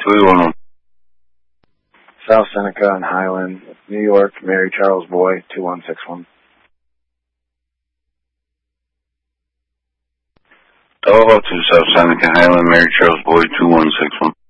311. South Seneca and Highland, New York, Mary Charles Boy, 2161. Hello to South Seneca, Highland, Mary Charles Boy, 2161.